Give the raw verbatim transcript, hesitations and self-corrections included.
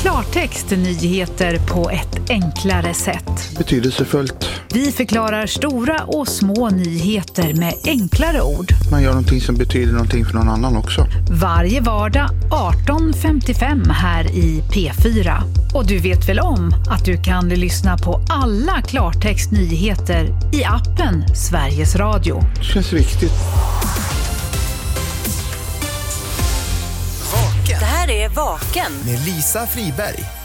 klartext nyheter på ett enklare sätt. Betydelsefullt. Vi förklarar stora och små nyheter med enklare ord. Man gör någonting som betyder någonting för någon annan också. Varje vardag arton femtiofem här i P fyra. Och du vet väl om att du kan lyssna på alla klartextnyheter i appen Sveriges Radio. Det känns viktigt. Det här är Vaken med Lisa Friberg.